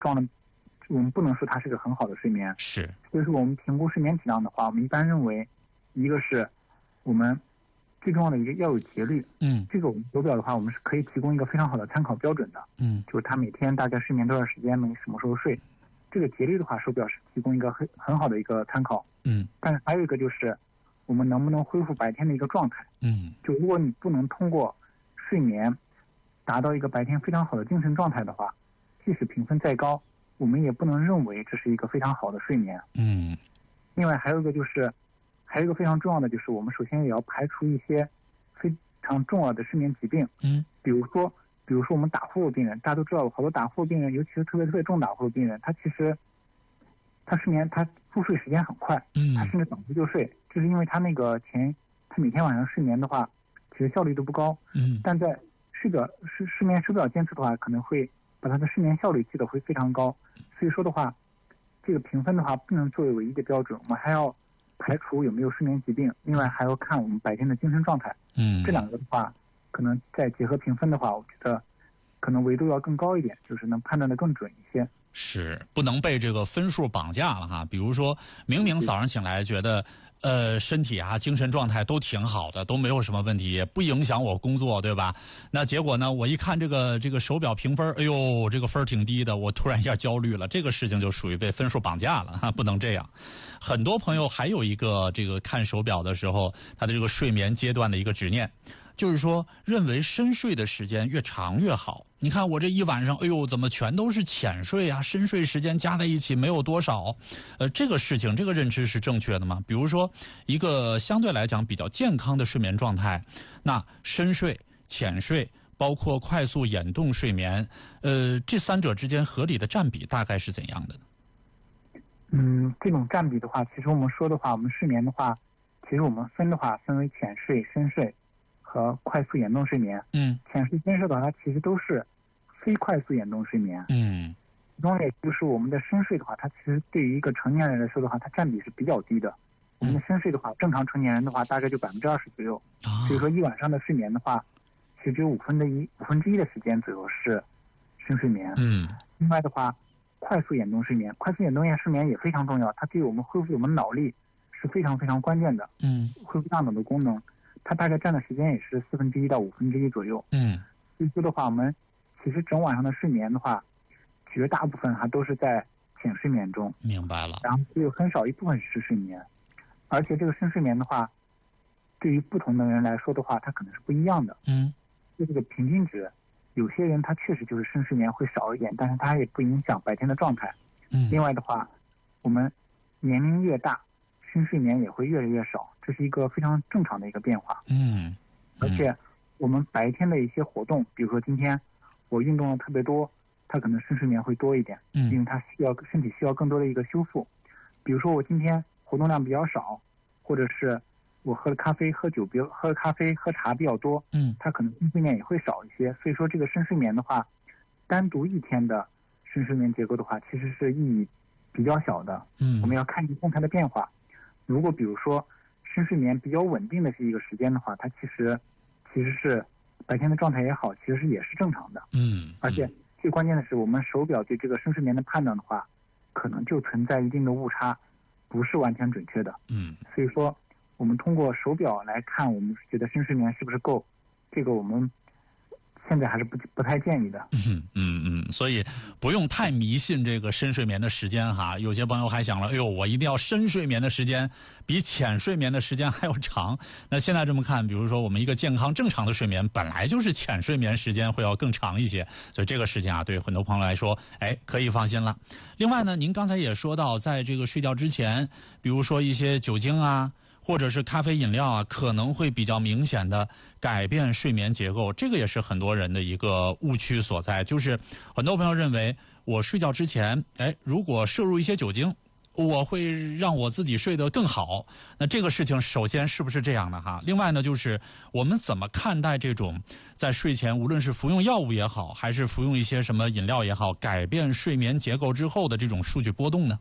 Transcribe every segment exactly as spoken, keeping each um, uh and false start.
状的，我们不能说它是个很好的睡眠。 是， 所以说我们评估睡眠质量的话，我们一般认为，一个是我们最重要的一个要有节律。 嗯， 这个我们手表的话，我们是可以提供一个非常好的参考标准的。 嗯， 就是它每天大概睡眠多少时间，每什么时候睡，这个节律的话，手表是提供一个很很好的一个参考。 嗯， 但是还有一个就是，我们能不能恢复白天的一个状态？ 嗯， 就如果你不能通过睡眠达到一个白天非常好的精神状态的话，即使评分再高，我们也不能认为这是一个非常好的睡眠。 嗯， 另外还有一个就是，还有一个非常重要的就是，我们首先也要排除一些非常重要的睡眠疾病。 嗯， 比如说，比如说我们打呼噜病人，大家都知道，好多打呼噜病人，尤其是特别特别重打呼噜病人，他其实他睡眠他入睡时间很快， 嗯， 他甚至倒头就睡，就是因为他那个前他每天晚上睡眠的话，其实效率都不高。 嗯， 但在睡表睡睡眠手表监测的话，可能会把他的睡眠效率记得会非常高。所以说的话，这个评分的话不能作为唯一的标准，我们还要排除有没有睡眠疾病，另外还要看我们白天的精神状态。 嗯， 这两个的话，可能再结合评分的话，我觉得可能维度要更高一点，就是能判断的更准一些。 是，不能被这个分数绑架了哈。比如说明明早上醒来觉得呃身体啊精神状态都挺好的，都没有什么问题，也不影响我工作，对吧？那结果呢，我一看这个这个手表评分，哎呦，这个分挺低的，我突然一下焦虑了，这个事情就属于被分数绑架了哈，不能这样。很多朋友还有一个这个看手表的时候，他的这个睡眠阶段的一个执念，就是说认为深睡的时间越长越好。你看我这一晚上，哎呦，怎么全都是浅睡啊？深睡时间加在一起没有多少。呃，这个事情，这个认知是正确的吗？比如说，一个相对来讲比较健康的睡眠状态，那深睡、浅睡，包括快速眼动睡眠，呃，这三者之间合理的占比大概是怎样的呢？ 嗯，这种占比的话，其实我们说的话，我们睡眠的话，其实我们分的话分为浅睡、深睡和快速眼动睡眠。 嗯， 浅睡、深睡的话，它其实都是非快速眼动睡眠。 嗯， 其中也就是我们的深睡的话，它其实对于一个成年人来说的话，它占比是比较低的。我们的深睡的话，正常成年人的话，大概就百分之二十左右。所以说一晚上的睡眠的话，其实只有五分之一五分之一的时间左右是深睡眠。 嗯， 另外的话，快速眼动睡眠，快速眼动睡眠也非常重要，它对我们恢复我们脑力是非常非常关键的。嗯，恢复大脑的功能，它大概占的时间也是四分之一到五分之一左右。嗯，所以说的话，我们其实整晚上的睡眠的话，绝大部分还都是在浅睡眠中。 明白了。 然后只有很少一部分是睡眠，而且这个深睡眠的话，对于不同的人来说的话，它可能是不一样的。嗯，就这个平均值。有些人他确实就是深睡眠会少一点，但是他也不影响白天的状态。嗯，另外的话，我们年龄越大，深睡眠也会越来越少，这是一个非常正常的一个变化。嗯，嗯而且我们白天的一些活动，比如说今天我运动的特别多，他可能深睡眠会多一点。嗯，因为他需要身体需要更多的一个修复。比如说我今天活动量比较少，或者是我喝的咖啡、喝酒，比如喝咖啡、喝茶比较多，嗯，它可能深睡眠也会少一些。所以说，这个深睡眠的话，单独一天的深睡眠结构的话，其实是意义比较小的。嗯，我们要看一个动态的变化。如果比如说深睡眠比较稳定的是一个时间的话，它其实其实是白天的状态也好，其实是也是正常的。嗯，而且最关键的是，我们手表对这个深睡眠的判断的话，可能就存在一定的误差，不是完全准确的。嗯，所以说。我们通过手表来看，我们觉得深睡眠是不是够？这个我们现在还是不不太建议的。 嗯嗯嗯，所以不用太迷信这个深睡眠的时间哈。有些朋友还想了，哎呦，我一定要深睡眠的时间比浅睡眠的时间还要长。那现在这么看，比如说我们一个健康正常的睡眠，本来就是浅睡眠时间会要更长一些，所以这个事情啊，对很多朋友来说，哎，可以放心了。另外呢，您刚才也说到，在这个睡觉之前，比如说一些酒精啊。或者是咖啡饮料啊，可能会比较明显的改变睡眠结构，这个也是很多人的一个误区所在。就是很多朋友认为，我睡觉之前，哎，如果摄入一些酒精，我会让我自己睡得更好。那这个事情首先是不是这样的哈？另外呢，就是我们怎么看待这种在睡前，无论是服用药物也好，还是服用一些什么饮料也好，改变睡眠结构之后的这种数据波动呢？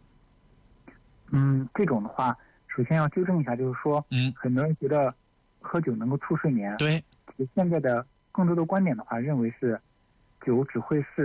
嗯，这种的话。首先要纠正一下，就是说，嗯，很多人觉得喝酒能够促睡眠。 对， 现在的更多的观点的话，认为是酒只会是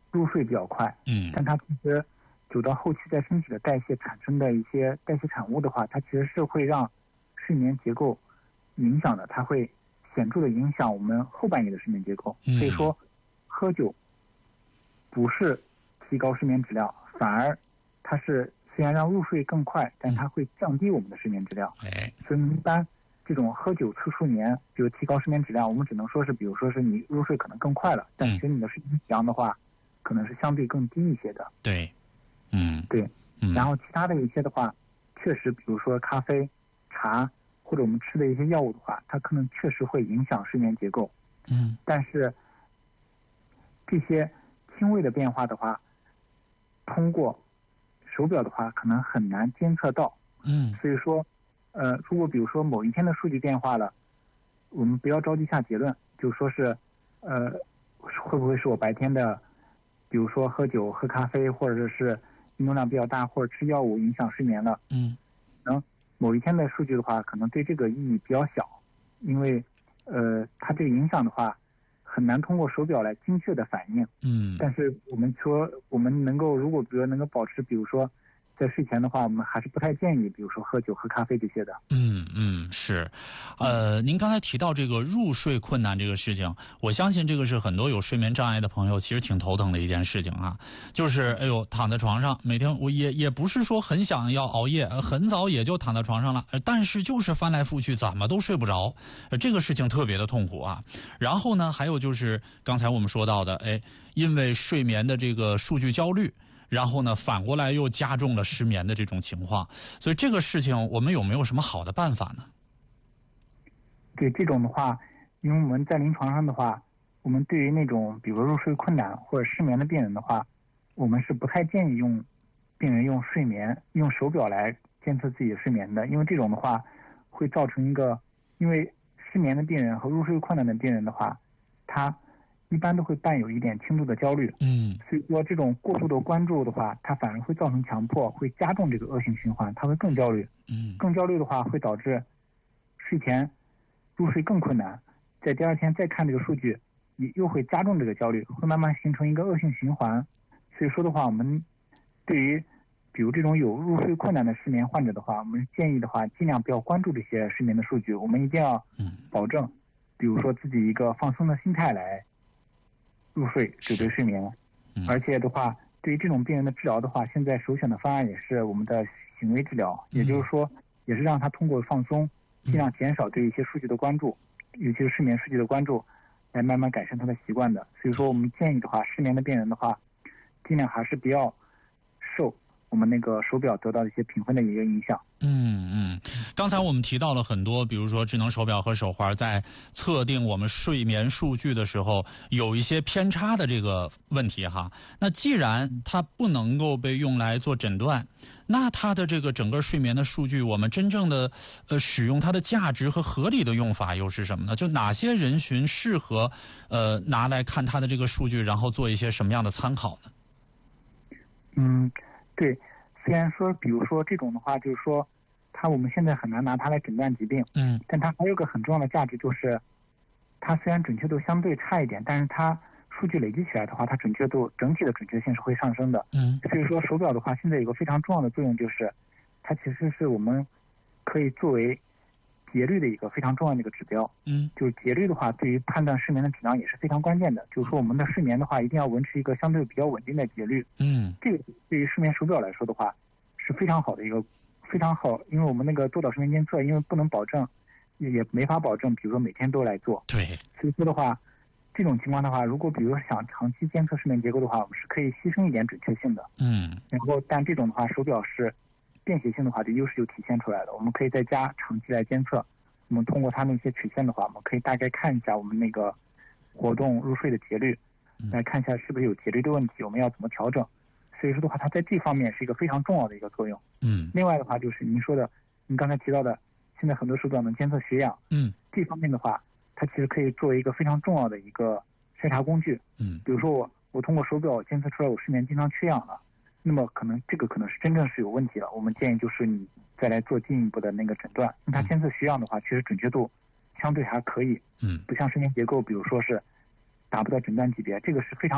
入睡比较快， 嗯， 但它其实久到后期在身体的代谢产生的一些代谢产物的话，它其实是会让睡眠结构影响的，它会显著的影响我们后半夜的睡眠结构。 嗯、 所以说，喝酒不是提高睡眠质量，反而它是虽然让入睡更快，但它会降低我们的睡眠质量。 哎， 所以一般这种喝酒次数年，比如提高睡眠质量，我们只能说是，比如说是你入睡可能更快了，但其实你的睡眠质量的话，可能是相对更低一些的。 对，嗯， 对， 嗯， 然后其他的一些的话，确实，比如说咖啡、茶或者我们吃的一些药物的话，它可能确实会影响睡眠结构。 嗯， 但是这些轻微的变化的话，通过手表的话，可能很难监测到。 嗯， 所以说，呃，如果比如说某一天的数据变化了，我们不要着急下结论，就说是，呃，会不会是我白天的，比如说喝酒、喝咖啡，或者是运动量比较大，或者吃药物影响睡眠了。 嗯， 能某一天的数据的话，可能对这个意义比较小，因为，呃，它这个影响的话，很难通过手表来精确的反映。 嗯， 但是我们说，我们能够如果比如能够保持，比如说在睡前的话，我们还是不太建议，比如说喝酒、喝咖啡这些的。 嗯嗯，是，呃，您刚才提到这个入睡困难这个事情，我相信这个是很多有睡眠障碍的朋友其实挺头疼的一件事情啊。就是哎呦，躺在床上，每天我也也不是说很想要熬夜，很早也就躺在床上了，但是就是翻来覆去怎么都睡不着，这个事情特别的痛苦啊。然后呢，还有就是刚才我们说到的，哎，因为睡眠的这个数据焦虑。然后呢，反过来又加重了失眠的这种情况，所以这个事情我们有没有什么好的办法呢？ 对这种的话，因为我们在临床上的话，我们对于那种比如入睡困难或者失眠的病人的话，我们是不太建议用病人用睡眠用手表来监测自己的睡眠的，因为这种的话会造成一个，因为失眠的病人和入睡困难的病人的话，他一般都会伴有一点轻度的焦虑， 嗯， 所以说这种过度的关注的话，它反而会造成强迫，会加重这个恶性循环，它会更焦虑， 嗯， 更焦虑的话会导致睡前入睡更困难，在第二天再看这个数据，你又会加重这个焦虑，会慢慢形成一个恶性循环。所以说的话，我们对于比如这种有入睡困难的失眠患者的话，我们建议的话，尽量不要关注这些睡眠的数据，我们一定要保证，比如说自己一个放松的心态来入睡，只对睡眠。而且的话，对于这种病人的治疗的话，现在首选的方案也是我们的行为治疗，也就是说，也是让他通过放松，尽量减少对一些数据的关注，尤其是睡眠数据的关注，来慢慢改善他的习惯的。所以说，我们建议的话，失眠的病人的话，尽量还是不要受我们那个手表得到的一些评分的一个影响。 嗯嗯，刚才我们提到了很多，比如说智能手表和手环在测定我们睡眠数据的时候有一些偏差的这个问题哈。那既然它不能够被用来做诊断，那它的这个整个睡眠的数据，我们真正的呃使用它的价值和合理的用法又是什么呢？就哪些人群适合呃拿来看它的这个数据，然后做一些什么样的参考呢？ 嗯，对。虽然说，比如说这种的话，就是说，它我们现在很难拿它来诊断疾病， 嗯， 但它还有个很重要的价值，就是它虽然准确度相对差一点，但是它数据累积起来的话，它准确度整体的准确性是会上升的。 嗯， 所以说手表的话，现在有个非常重要的作用，就是它其实是我们可以作为节律的一个非常重要的一个指标。 嗯， 就是节律的话，对于判断睡眠的质量也是非常关键的。就是说，我们的睡眠的话，一定要维持一个相对比较稳定的节律。 嗯， 这个对于睡眠手表来说的话，是非常好的一个非常好，因为我们那个多导睡眠监测，因为不能保证，也也没法保证，比如说每天都来做。 对， 所以说的话，这种情况的话，如果比如说想长期监测睡眠结构的话，我们是可以牺牲一点准确性的。 嗯， 然后但这种的话，手表是便携性的话，这优势就体现出来了。我们可以在家长期来监测，我们通过它那些曲线的话，我们可以大概看一下我们那个活动入睡的节律，来看一下是不是有节律的问题，我们要怎么调整。所以说的话，它在这方面是一个非常重要的一个作用。 嗯， 另外的话就是您说的，您刚才提到的，现在很多手表能监测血氧， 嗯， 这方面的话，它其实可以作为一个非常重要的一个筛查工具。 嗯， 比如说我我通过手表监测出来我睡眠经常缺氧了，那么可能这个可能是真正是有问题了。我们建议就是你再来做进一步的那个诊断。因为它监测血氧的话，其实准确度相对还可以。 嗯， 不像睡眠结构，比如说是达不到诊断级别，这个是非常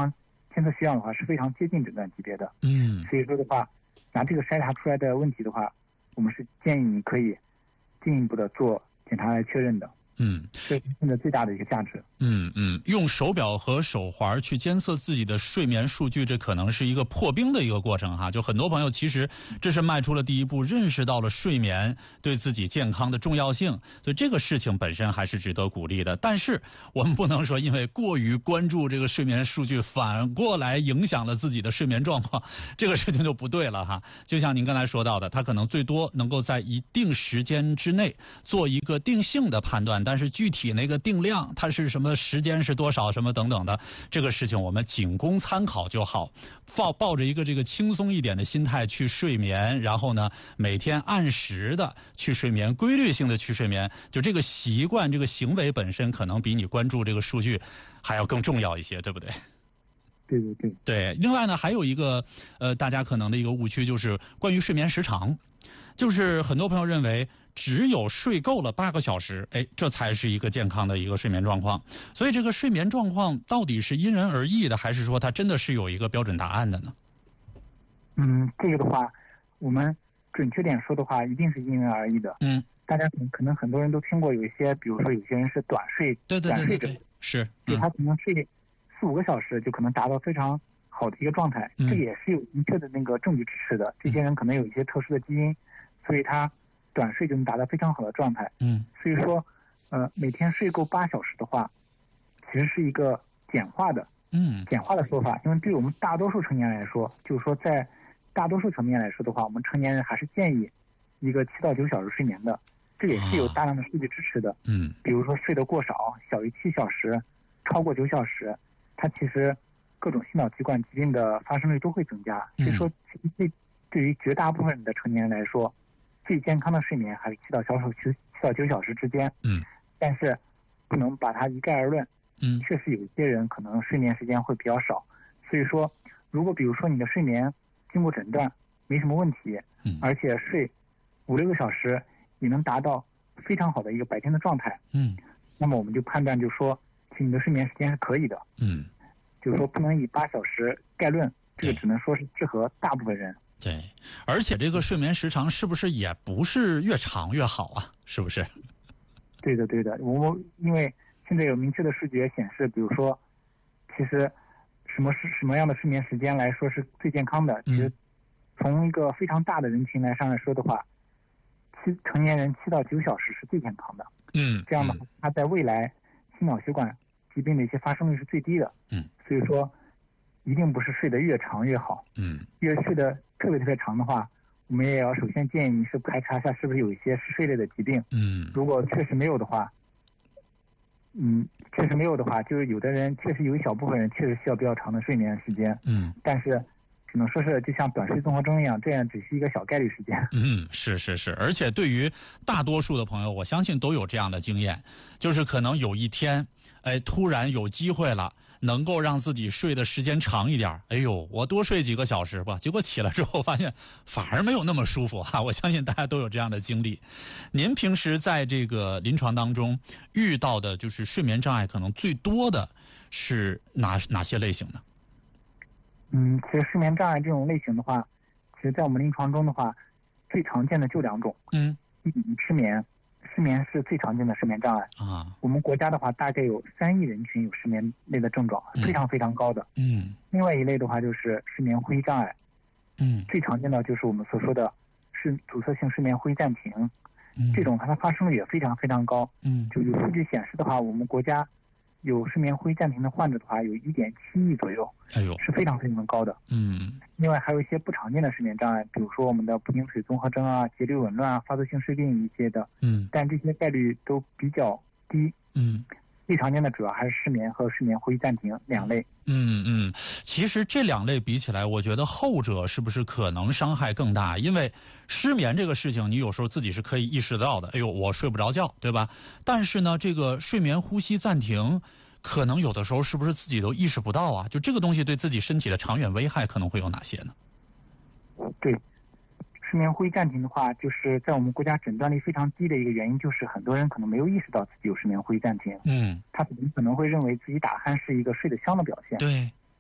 监测需要的话是非常接近诊断级别的。 嗯， 所以说的话，拿这个筛查出来的问题的话，我们是建议你可以进一步的做检查来确认的。 嗯， 这是现在最大的一个价值。 嗯嗯，用手表和手环去监测自己的睡眠数据，这可能是一个破冰的一个过程哈。就很多朋友其实这是迈出了第一步，认识到了睡眠对自己健康的重要性，所以这个事情本身还是值得鼓励的。但是我们不能说因为过于关注这个睡眠数据，反过来影响了自己的睡眠状况，这个事情就不对了哈。就像您刚才说到的，它可能最多能够在一定时间之内做一个定性的判断，但是具体那个定量它是什么时间是多少什么等等的，这个事情我们仅供参考就好，抱抱着一个这个轻松一点的心态去睡眠，然后呢每天按时的去睡眠，规律性的去睡眠，就这个习惯这个行为本身可能比你关注这个数据还要更重要一些，对不对？ 对对对对。另外呢还有一个呃大家可能的一个误区就是关于睡眠时长，就是很多朋友认为只有睡够了八个小时，哎，这才是一个健康的一个睡眠状况。所以这个睡眠状况到底是因人而异的，还是说它真的是有一个标准答案的呢？ 嗯，这个的话，我们准确点说的话，一定是因人而异的。 嗯， 大家可能很多人都听过，有一些，比如说有些人是短睡， 对对对对对， 短睡者是， 就他可能睡四五个小时就可能达到非常好的一个状态， 嗯、 这也是有明确的那个证据支持的。这些人可能有一些特殊的基因，所以他短睡就能达到非常好的状态。 嗯， 所以说，呃，每天睡够八小时的话，其实是一个简化的， 嗯， 简化的说法。因为对我们大多数成年人来说，就是说在大多数层面来说的话，我们成年人还是建议一个七到九小时睡眠的。这也是有大量的数据支持的。 嗯， 比如说睡得过少，小于七小时，超过九小时，它其实各种心脑血管疾病的发生率都会增加。所以说，其实对对于绝大部分的成年人来说，最健康的睡眠还是七到小时七到九小时之间。 嗯， 但是不能把它一概而论。 嗯， 确实有一些人可能睡眠时间会比较少。所以说，如果比如说你的睡眠经过诊断没什么问题， 嗯， 而且睡五六个小时也能达到非常好的一个白天的状态， 嗯， 那么我们就判断，就是说，其实你的睡眠时间是可以的， 嗯， 就是说不能以八小时概论，这个只能说是适合大部分人。 对，而且这个睡眠时长是不是也不是越长越好啊？是不是？ 对的，对的，我们因为现在有明确的数据显示，比如说，其实什么是什么样的睡眠时间来说是最健康的？其实从一个非常大的人群来上来说的话。七成年人七到九小时是最健康的， 嗯， 这样的话，它在未来心脑血管疾病的一些发生率是最低的， 嗯， 所以说一定不是睡得越长越好， 嗯， 越睡得特别特别长的话，我们也要首先建议你是排查一下是不是有一些嗜睡类的疾病， 嗯， 如果确实没有的话，嗯，确实没有的话，就是有的人确实有一小部分人确实需要比较长的睡眠时间， 嗯， 但是。只能说是就像短睡综合征一样，这样只是一个小概率事件。 嗯，是是是，而且对于大多数的朋友，我相信都有这样的经验，就是可能有一天，哎，突然有机会了，能够让自己睡的时间长一点，哎呦，我多睡几个小时吧，结果起来之后发现反而没有那么舒服哈、啊。我相信大家都有这样的经历。您平时在这个临床当中遇到的就是睡眠障碍可能最多的是哪哪些类型呢？ 嗯，其实睡眠障碍这种类型的话，其实在我们临床中的话，最常见的就两种。 嗯， 一失眠，失眠是最常见的睡眠障碍啊。 我们国家的话，大概有三亿人群有失眠类的症状，非常非常高的。 嗯。 另外一类的话就是失眠呼吸障碍。 嗯。 最常见的就是我们所说的是阻塞性失眠呼吸暂停。 嗯。 这种它的发生率也非常非常高。 嗯。 就有数据显示的话，我们国家有失眠呼吸暂停的患者的话，有一点七亿左右， 哎呦， 是非常非常高的。 嗯， 另外还有一些不常见的失眠障碍，比如说我们的不宁水综合征啊、节律紊乱啊、发作性睡病一些的， 嗯， 但这些概率都比较低。 嗯， 最常见的主要还是失眠和失眠呼吸暂停两类。 嗯嗯，其实这两类比起来，我觉得后者是不是可能伤害更大？因为失眠这个事情，你有时候自己是可以意识到的。哎呦，我睡不着觉，对吧？但是呢，这个睡眠呼吸暂停，可能有的时候是不是自己都意识不到啊？就这个东西对自己身体的长远危害可能会有哪些呢？ 对，失眠呼吸暂停的话，就是在我们国家诊断率非常低的一个原因，就是很多人可能没有意识到自己有失眠呼吸暂停。 嗯， 他可能会认为自己打鼾是一个睡得香的表现。 对，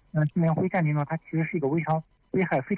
嗯，睡眠灰暂停症它其实是一个危害危害非常。